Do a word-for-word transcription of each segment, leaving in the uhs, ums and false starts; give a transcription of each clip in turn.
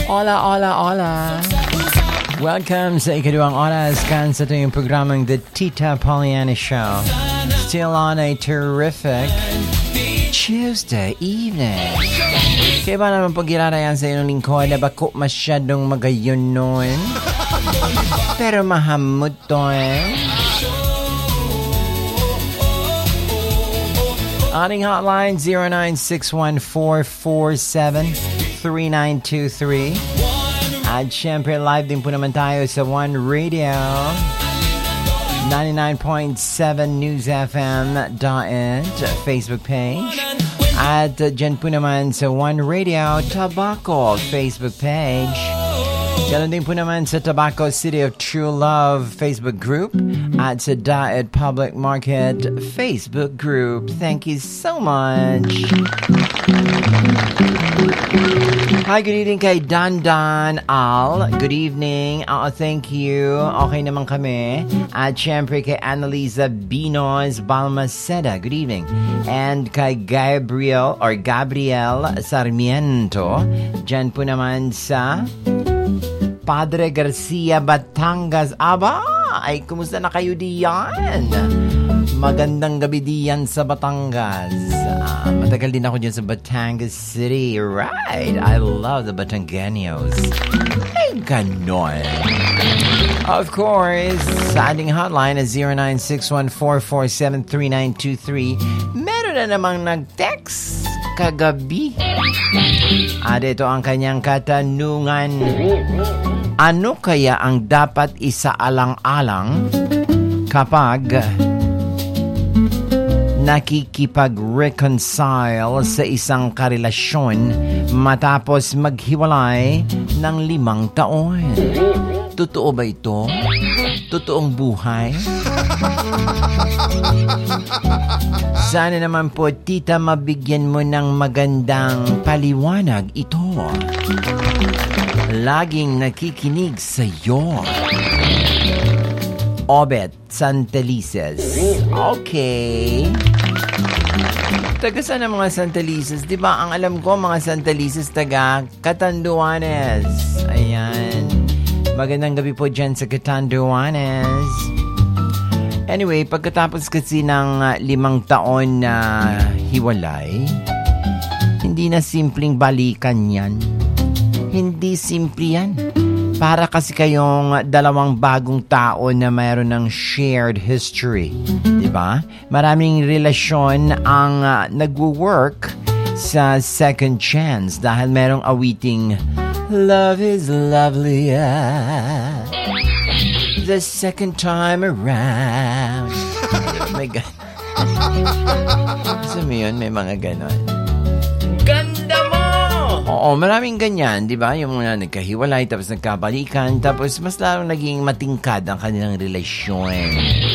Hola, hola, hola. Welcome sa ikaduwang oras kan sa ito yung programang The Tita Pollyanna Show. Still on a terrific Tuesday evening. Kaya ba naman pag-irarayan sa iyong lingkod na bako masyadong magayon nun? Pero mahamot to eh. Ating hotline zero nine six one four four seven three nine two three. At syempre live din po naman tayo sa One Radio ninety-nine point seven News F M dot Facebook page. At uh, dyan po naman sa One Radio Tabaco Facebook page. Ganon din po naman sa Tabaco City of True Love Facebook group at sa Daet Public Market Facebook group. Thank you so much. Hi, good evening kay Dan Dan Al. Good evening. Uh, thank you. Okay naman kami. At syempre kay Annalisa Binos Balmaceda. Good evening. And kay Gabriel or Gabriel Sarmiento. Diyan po naman sa Padre Garcia, Batangas. Aba, ay kumusta na kayo diyan? Magandang gabi diyan sa Batangas. Uh, matagal din ako dyan sa Batangas City. Right, I love the Batangueños. Ay, ganon. Of course, sa ating hotline at zero nine six one four four seven three nine two three. Meron na namang nag-text kagabi. At ito ang kanyang katanungan. Ano kaya ang dapat isaalang-alang kapag nakikipag-reconcile sa isang karelasyon matapos maghiwalay ng limang taon? Totoo ba ito? Totoong buhay? Sana naman po, tita, mabigyan mo ng magandang paliwanag ito. Laging nakikinig sa iyo. Obet Santelices. Okay. Taga saan ang mga Santelices? Diba ang alam ko mga Santelices taga Catanduanes. Ayan. Magandang gabi po dyan sa Catanduanes. Anyway, pagkatapos kasi ng uh, limang taon na hiwalay, hindi na simpleng balikan yan. Hindi simple yan. Para kasi kayong dalawang bagong tao na mayroon ng shared history. Diba? Maraming relasyon ang uh, nagwo-work sa second chance dahil merong awiting love is lovely the second time around. Oh my God. Gusto mo yun? May mga ganon. Ganda mo! Oo, maraming ganyan, di ba? Yung mga nagkahiwalay, tapos nagkabalikan, tapos mas lalong naging matingkad ang kanilang relasyon.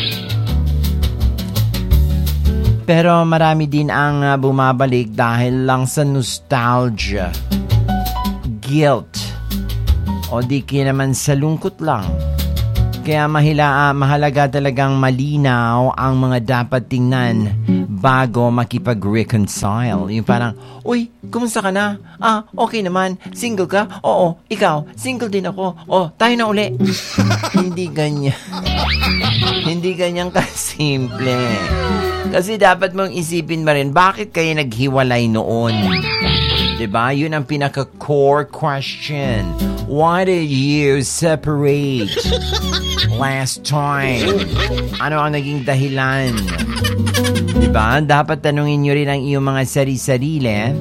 Pero marami din ang uh, bumabalik dahil lang sa nostalgia, guilt, o di kaya naman sa lungkot lang. Kaya mahila, uh, mahalaga talagang malinaw ang mga dapat tingnan bago makipag-reconcile. Yung parang, uy, kumusta ka na? Ah, okay naman. Single ka? Oo, ikaw. Single din ako. Oh, tayo na uli. Hindi ganyan. Hindi ganyan kasimple. Kasi dapat mong isipin mo rin, bakit kayo naghiwalay noon? Diba? Yun ang pinaka-core question. Why did you separate last time? Ano ang naging dahilan? Diba? Dapat tanungin nyo rin ang iyong mga sari-sarili.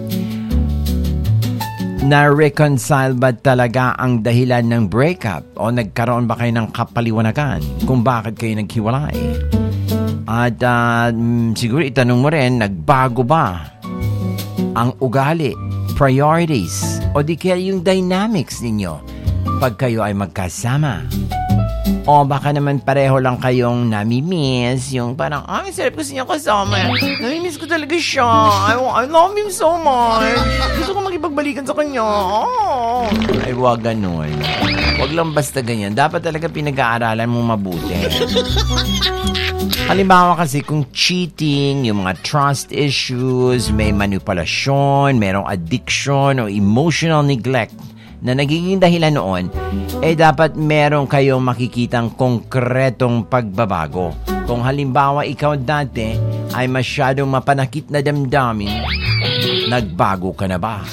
Na-reconcile ba talaga ang dahilan ng breakup? O nagkaroon ba kayo ng kapaliwanagan kung bakit kayo naghiwalay? At uh, siguro itanong mo rin, nagbago ba ang ugali, priorities, o di kaya yung dynamics ninyo pag kayo ay magkasama? O baka naman pareho lang kayong nami-miss, yung parang, ay, sarap kasi niya kasama. Nami-miss ko talaga siya. I, I love him so much. Gusto ko makipagbalikan sa kanya. Oh. Ay, wag ganun. Wag lang basta ganyan. Dapat talaga pinag-aaralan mong mabuti. Halimbawa kasi kung cheating, yung mga trust issues, may manipulasyon, merong addiction o emotional neglect na nagiging dahilan noon, eh dapat meron kayong makikitang konkretong pagbabago. Kung halimbawa ikaw dati ay masyadong mapanakit na damdamin, nagbago ka na ba?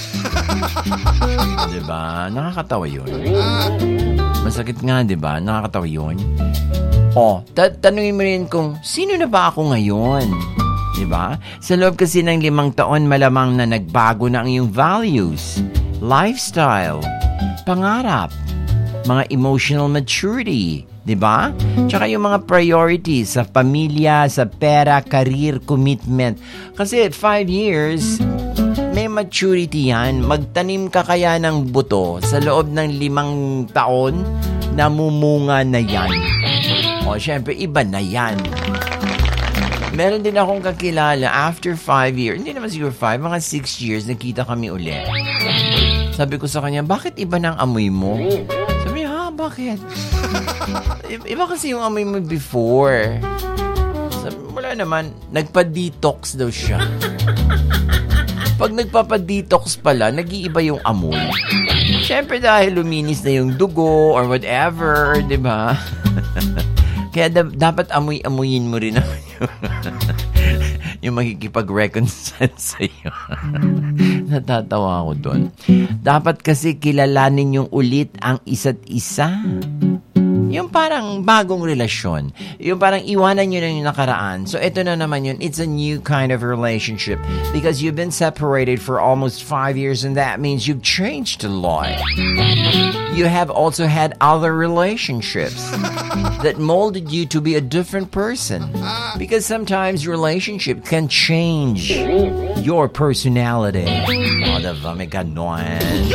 Diba? Nakakatawa yun. Masakit nga, diba? Nakakatawa yun. O, ta- tanungin mo rin kung sino na ba ako ngayon? Diba? Sa loob kasi ng limang taon, malamang na nagbago na ang iyong values, lifestyle, pangarap, mga emotional maturity, diba? Tsaka yung mga priorities sa pamilya, sa pera, career, commitment. Kasi five years, may maturity yan. Magtanim ka kaya ng buto sa loob ng limang taon, namumunga na yan. O, syempre, iba na yan. Meron din akong kakilala after five years, hindi naman siguro five, mga six years, nakita kami ulit. Sabi ko sa kanya, bakit iba ng amoy mo? Sabi niya, ha, bakit? Iba kasi yung amoy mo before. Sabi, wala naman, nagpa-detox daw siya. Pag nagpapa-detox pala, nag-iiba yung amoy. Siyempre dahil luminis na yung dugo or whatever, di ba? Kaya da- dapat amoy-amoyin mo rin naman yung, yung makikipag-reconcile sa'yo. Natatawa ako doon. Dapat kasi kilalanin yung ulit ang isa't isa. Yung parang bagong relasyon. Yung parang iwanan nyo na yung nakaraan. So, ito na naman yun. It's a new kind of relationship. Because you've been separated for almost five years and that means you've changed a lot. You have also had other relationships that molded you to be a different person. Because sometimes relationship can change your personality. O, diba? May ganon.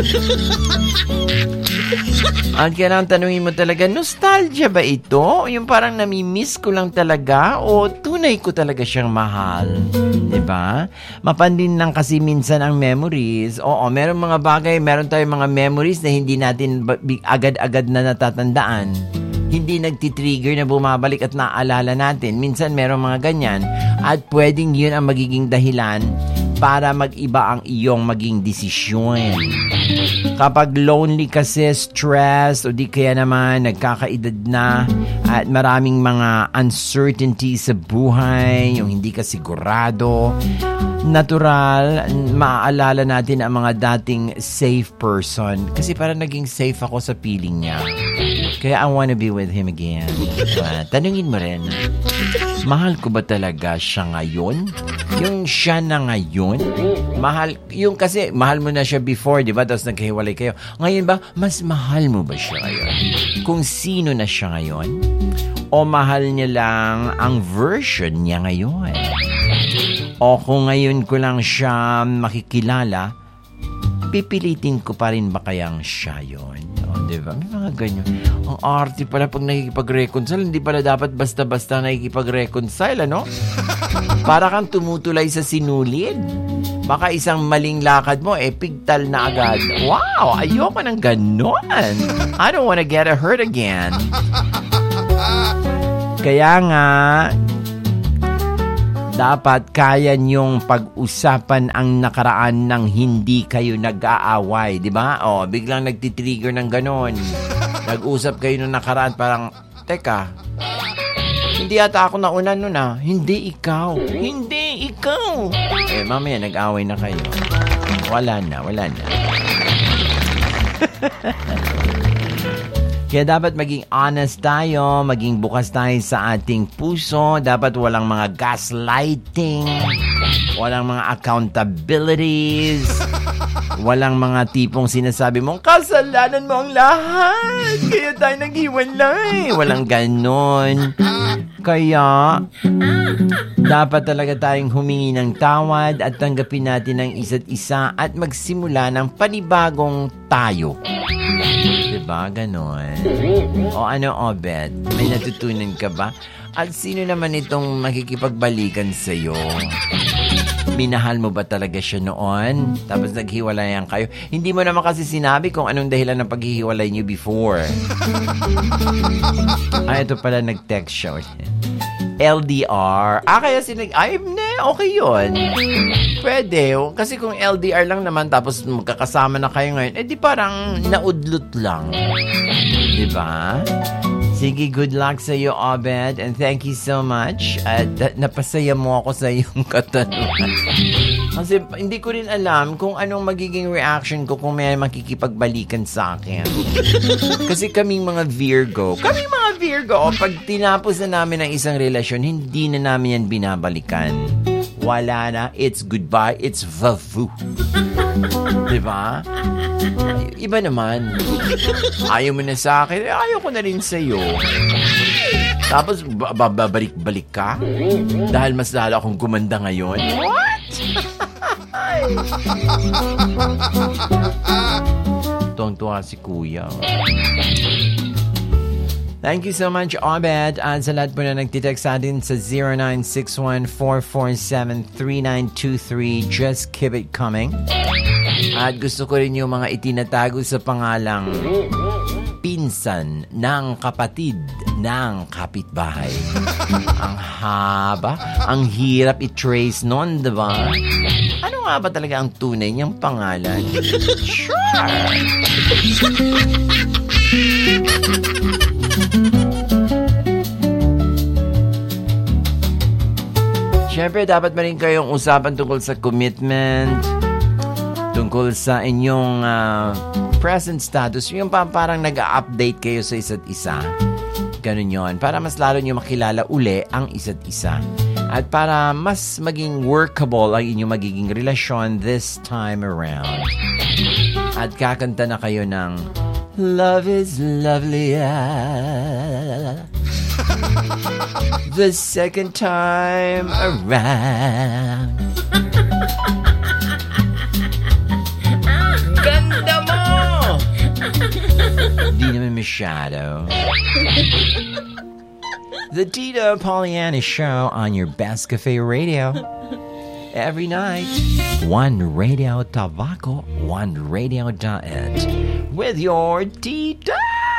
At kailangan tanungin mo talaga, nostalgia ba ito? Yung parang nami-miss ko lang talaga o tunay ko talaga siyang mahal? Diba? Mapandin lang kasi minsan ang memories. Oo, meron mga bagay, meron tayong mga memories na hindi natin agad-agad na natatandaan. Hindi nagtitrigger na bumabalik at naaalala natin. Minsan meron mga ganyan at pwedeng yun ang magiging dahilan para mag-iba ang iyong maging desisyon. Kapag lonely kasi, stress, o di kaya naman nagkakaedad na at maraming mga uncertainty sa buhay, yung hindi ka sigurado, natural, maaalala natin ang mga dating safe person. Kasi parang naging safe ako sa piling niya. Kaya I wanna be with him again. Uh, tanungin mo rin, mahal ko ba talaga siya ngayon? Yung siya na ngayon? Mahal, yung kasi mahal mo na siya before, di ba? Tapos nagkahiwalay kayo. Ngayon ba, mas mahal mo ba siya ngayon? Kung sino na siya ngayon? O mahal niya lang ang version niya ngayon? O kung ngayon ko lang siya makikilala, pipilitin ko pa rin ba kayang siya yun? O, diba? May mga ganyan. Ang arte pala pag nakikipag-reconcile, hindi pala dapat basta-basta nakikipag-reconcile, ano? Para kang tumutulay sa sinulid. Baka isang maling lakad mo, eh, pigtal na agad. Wow! Ayoko ng ganon. I don't wanna get hurt again. Kaya nga, dapat kaya niyong pag-usapan ang nakaraan nang hindi kayo nag-aaway, di ba? O, biglang nagtitrigger ng ganon. Nag-usap kayo nung nakaraan, parang, teka, hindi ata ako nauna nun ah. Hindi ikaw. Hindi ikaw. Eh, mamaya nag-away na kayo. Wala na, wala na. Kaya dapat maging honest tayo, maging bukas tayo sa ating puso. Dapat walang mga gaslighting, walang mga accountabilities, walang mga tipong sinasabi mong kasalanan mo ang lahat, kaya tayo naghiwalay. Walang ganon. Kaya dapat talaga tayong humingi ng tawad at tanggapin natin ang isa't isa at magsimula ng panibagong tayo. Diba? Ganon. O ano, Obed? May natutunan ka ba? At sino naman itong makikipagbalikan sa'yo? Minahal mo ba talaga siya noon? Tapos naghiwalayan kayo? Hindi mo naman kasi sinabi kung anong dahilan ng paghihiwalay niyo before. Ah, ito pala nag-text siya ulit. L D R. Ah, kaya sinag... Ay, ne, okay yun. Pwede. Kasi kung L D R lang naman tapos magkakasama na kayo ngayon, eh di parang naudlot lang. Diba? Sige, good luck sa iyo, Obed. And thank you so much. At uh, napasaya mo ako sa iyong katanungan. Kasi hindi ko rin alam kung anong magiging reaction ko kung may makikipagbalikan sa akin. Kasi kaming mga Virgo, kaming mga Virgo, pag tinapos na namin ang isang relasyon, hindi na namin yan binabalikan. Wala na. It's goodbye. It's vavu. Diba? Iba naman. Ayaw mo na sa akin. Ayaw ko na rin sa'yo. Tapos, babalik-balik ka? Dahil mas lalo akong gumanda ngayon? What? Tuwang-tuwa si Kuya. Thank you so much, Obed. At sa lahat po na nagtitext sa atin sa zero nine six one, four four seven, three nine two three. Just keep it coming. At gusto ko rin yung mga itinatago sa pangalang pinsan ng kapatid ng kapitbahay. Ang haba, ang hirap i-trace nun, diba? Ano nga ba talaga ang tunay niyang pangalan? Sure! Siyempre, dapat pa rin kayong usapan tungkol sa commitment, tungkol sa inyong uh, present status, yung pa parang nag-update kayo sa isa't isa. Ganun yon, para mas lalo nyo makilala uli ang isa't isa. At para mas maging workable ang inyong magiging relasyon this time around. At kakanta na kayo ng Love is lovely. The second time around. Ganda mo! Di naman masyado. The Tito Pollyanna Show on your Best Cafe Radio. Every night, one radio tabaco, one radio diet. With your Tita!